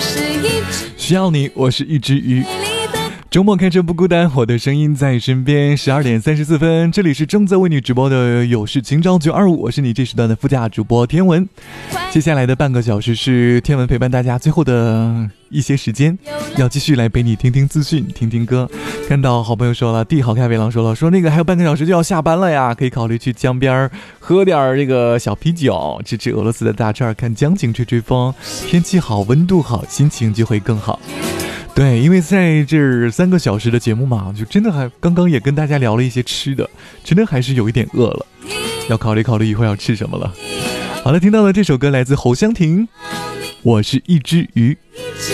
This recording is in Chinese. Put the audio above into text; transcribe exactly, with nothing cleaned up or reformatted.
需要你，我是一只鱼。周末开车不孤单，我的声音在身边。十二点三十四分，这里是正在为你直播的有事情招九二五，我是你这时段的副驾主播天文。接下来的半个小时是天文陪伴大家最后的一些时间，要继续来陪你听听资讯，听听歌。看到好朋友说了，地好开胃狼说了，说那个还有半个小时就要下班了呀，可以考虑去江边喝点这个小啤酒，吃吃俄罗斯的大串，看江景，吹吹风，天气好，温度好，心情就会更好。对，因为在这三个小时的节目嘛，就真的还刚刚也跟大家聊了一些吃的，真的还是有一点饿了，要考虑考虑一会儿要吃什么了。好了，听到了这首歌来自侯湘婷，我是一只鱼。